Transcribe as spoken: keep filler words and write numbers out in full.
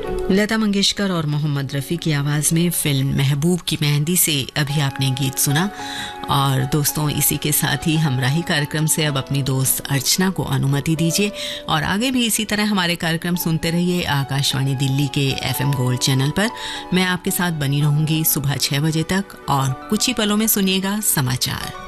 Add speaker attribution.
Speaker 1: लता मंगेशकर और मोहम्मद रफ़ी की आवाज़ में फिल्म महबूब की मेहंदी से अभी आपने गीत सुना। और दोस्तों, इसी के साथ ही हमराही कार्यक्रम से अब अपनी दोस्त अर्चना को अनुमति दीजिए और आगे भी इसी तरह हमारे कार्यक्रम सुनते रहिए आकाशवाणी दिल्ली के एफएम गोल्ड चैनल पर। मैं आपके साथ बनी रहूंगी सुबह छह बजे तक और कुछ ही पलों में सुनिएगा समाचार।